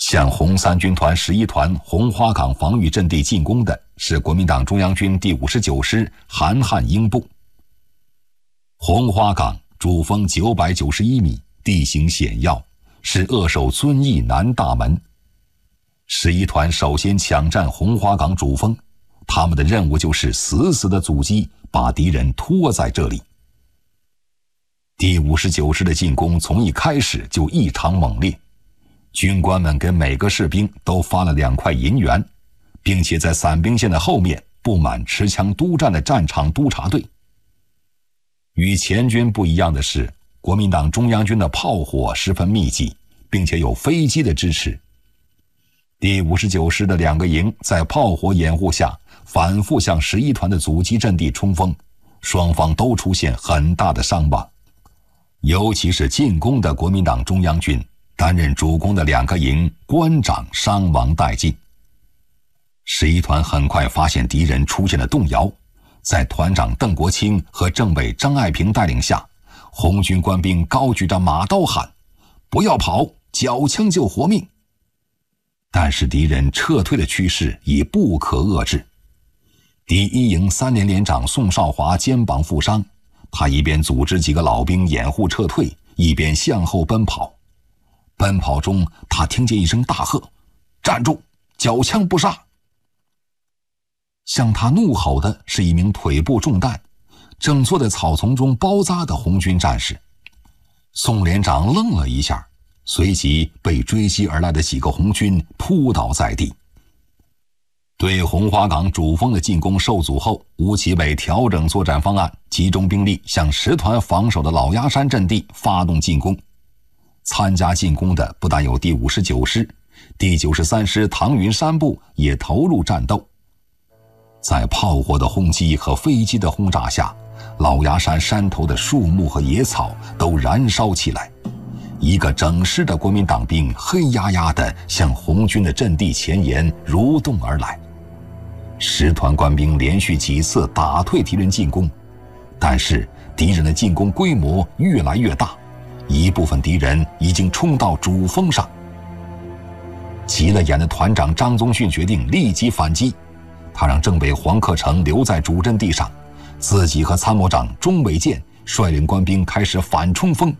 向红三军团11团红花岗防御阵地进攻的是国民党中央军第59师韩汉英部。红花岗主峰991米，地形险要，是扼守遵义南大门。11团首先抢占红花岗主峰，他们的任务就是死死地阻击，把敌人拖在这里。第59师的进攻从一开始就异常猛烈，军官们给每个士兵都发了2块银元，并且在散兵线的后面布满持枪督战的战场督察队。与前军不一样的是，国民党中央军的炮火十分密集，并且有飞机的支持。第59师的2个营在炮火掩护下反复向11团的阻击阵地冲锋，双方都出现很大的伤亡。尤其是进攻的国民党中央军，担任主攻的2个营官长伤亡殆尽。11团很快发现敌人出现了动摇，在团长邓国清和政委张爱萍带领下，红军官兵高举着马刀喊：“不要跑，缴枪救活命！”但是敌人撤退的趋势已不可遏制。第1营3连连长宋少华肩膀负伤，他一边组织几个老兵掩护撤退，一边向后奔跑。奔跑中，他听见一声大喝：“站住，缴枪不杀！”向他怒吼的是一名腿部中弹，正坐在草丛中包扎的红军战士。宋连长愣了一下，随即被追击而来的几个红军扑倒在地。对红花岗主峰的进攻受阻后，吴奇伟调整作战方案，集中兵力向10团防守的老鸭山阵地发动进攻。参加进攻的不但有第59师，第93师唐云山部也投入战斗。在炮火的轰击和飞机的轰炸下，老鸭山山头的树木和野草都燃烧起来。一个整师的国民党兵黑压压地向红军的阵地前沿蠕动而来。10团官兵连续几次打退敌人进攻，但是敌人的进攻规模越来越大，一部分敌人已经冲到主峰上。急了眼的团长张宗逊决定立即反击，他让政委黄克诚留在主阵地上，自己和参谋长钟伟健率领官兵开始反冲锋。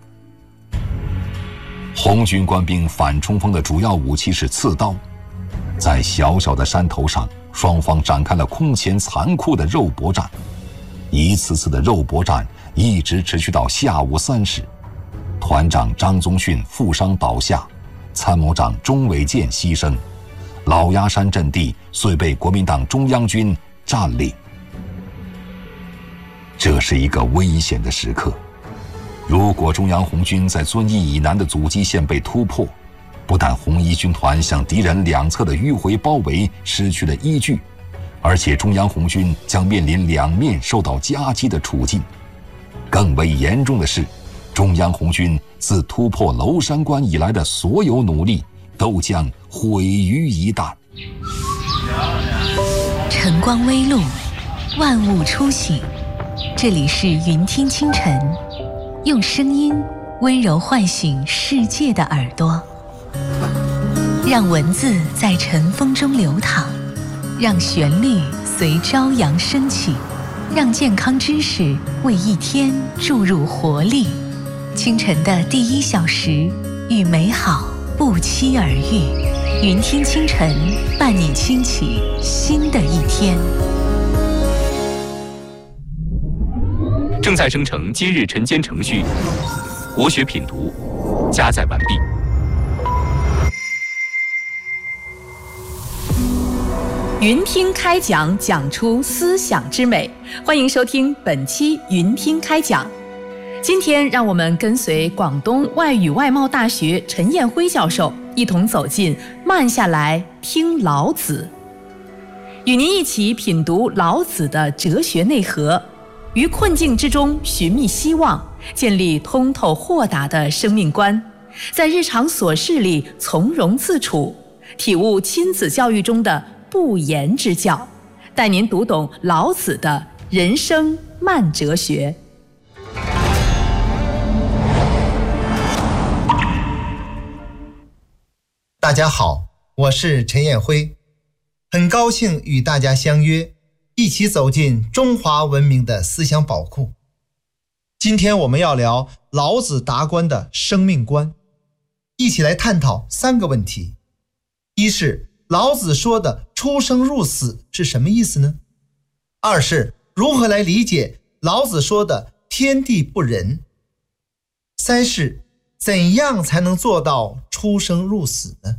红军官兵反冲锋的主要武器是刺刀，在小小的山头上，双方展开了空前残酷的肉搏战。一次次的肉搏战一直持续到下午3时，团长张宗逊负伤倒下，参谋长钟伟健牺牲，老鸭山阵地遂被国民党中央军占领。这是一个危险的时刻，如果中央红军在遵义以南的阻击线被突破，不但红一军团向敌人两侧的迂回包围失去了依据，而且中央红军将面临两面受到夹击的处境。更为严重的是，中央红军自突破娄山关以来的所有努力都将毁于一旦。 晨光微露，万物初醒，这里是云听清晨，用声音温柔唤醒世界的耳朵，让文字在晨风中流淌，让旋律随朝阳升起，让健康知识为一天注入活力。清晨的第1小时，与美好不期而遇。云听清晨，伴你轻启新的一天。 正在生成今日晨间程序，国学品读加载完毕。 云听开讲，讲出思想之美。欢迎收听本期云听开讲。今天让我们跟随广东外语外贸大学陈彦辉教授一同走进慢下来听老子，与您一起品读老子的哲学内核，于困境之中寻觅希望，建立通透豁达的生命观，在日常琐事里从容自处，体悟亲子教育中的不言之教，带您读懂老子的人生慢哲学。 大家好，我是陈彦辉，很高兴与大家相约，一起走进中华文明的思想宝库。今天我们要聊老子达观的生命观，一起来探讨3个问题。一是老子说的出生入死是什么意思呢？二是如何来理解老子说的天地不仁？三是怎样才能做到出生入死呢？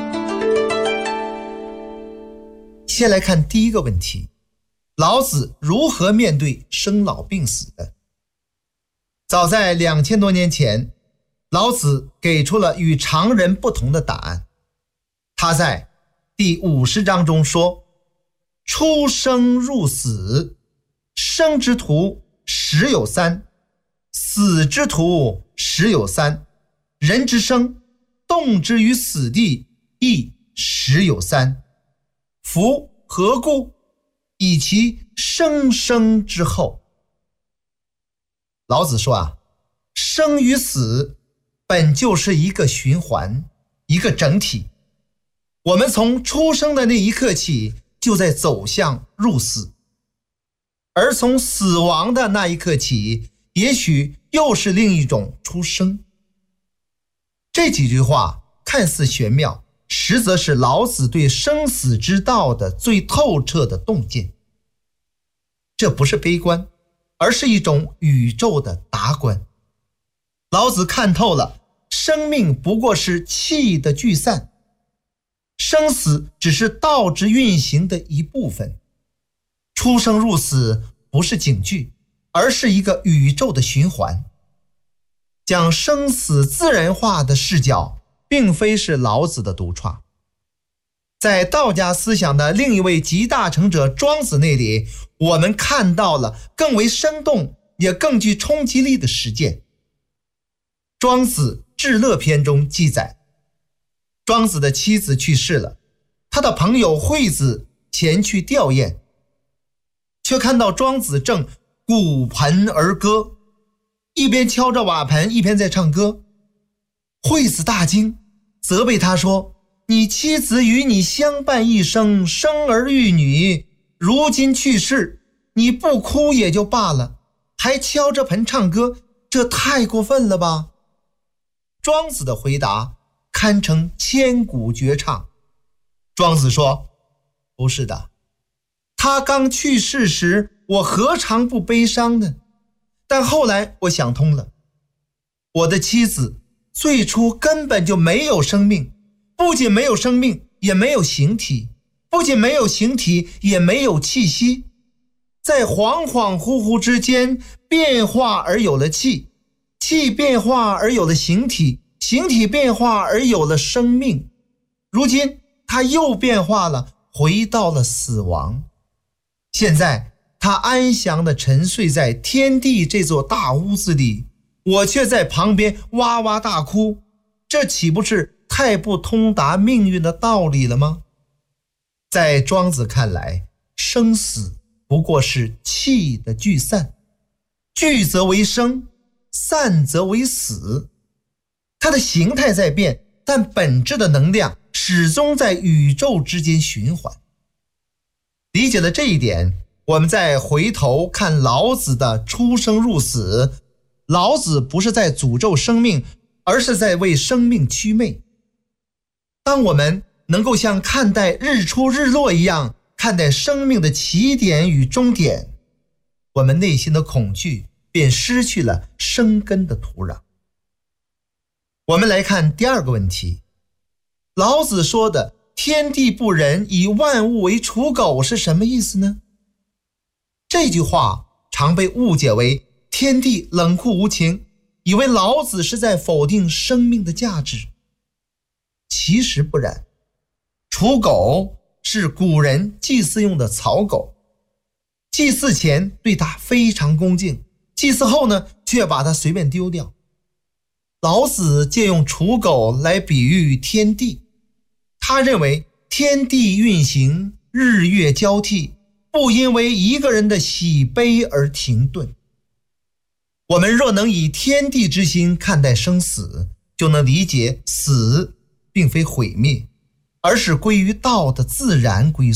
先来看第一个问题，老子如何面对生老病死的？早在2000多年前，老子给出了与常人不同的答案。他在第50章中说：出生入死，生之徒十有三，死之徒十有三，人之生，动之于死地，亦十有三。夫何故？以其生生之后。老子说生与死本就是一个循环，一个整体。我们从出生的那一刻起，就在走向入死，而从死亡的那一刻起，也许又是另一种出生。这几句话看似玄妙，实则是老子对生死之道的最透彻的洞见。这不是悲观，而是一种宇宙的达观。老子看透了生命不过是气的聚散，生死只是道之运行的一部分。出生入死不是警句，而是一个宇宙的循环。将生死自然化的视角并非是老子的独创，在道家思想的另一位集大成者庄子那里，我们看到了更为生动也更具冲击力的实践。庄子至乐篇中记载，庄子的妻子去世了，他的朋友惠子前去吊唁，却看到庄子正鼓盆而歌，一边敲着瓦盆一边在唱歌。惠子大惊，责备他说：你妻子与你相伴一生，生儿育女，如今去世，你不哭也就罢了，还敲着盆唱歌，这太过分了吧？庄子的回答堪称千古绝唱。庄子说：不是的，他刚去世时，我何尝不悲伤呢？但后来我想通了，我的妻子最初根本就没有生命，不仅没有生命，也没有形体，不仅没有形体，也没有气息，在恍恍惚惚之间变化而有了气，气变化而有了形体，形体变化而有了生命。如今它又变化了，回到了死亡。现在它安详地沉睡在天地这座大屋子里，我却在旁边哇哇大哭，这岂不是太不通达命运的道理了吗？在庄子看来，生死不过是气的聚散，聚则为生，散则为死。它的形态在变，但本质的能量始终在宇宙之间循环。理解了这一点，我们再回头看老子的出生入死，老子不是在诅咒生命，而是在为生命祛魅。当我们能够像看待日出日落一样看待生命的起点与终点，我们内心的恐惧便失去了生根的土壤。我们来看第2个问题，老子说的天地不仁，以万物为刍狗是什么意思呢？这句话常被误解为天地冷酷无情，以为老子是在否定生命的价值。其实不然，刍狗是古人祭祀用的草狗，祭祀前对它非常恭敬，祭祀后呢，却把它随便丢掉。老子借用刍狗来比喻天地，他认为天地运行，日月交替，不因为一个人的喜悲而停顿。我们若能以天地之心看待生死，就能理解死并非毁灭，而是归于道的自然归宿。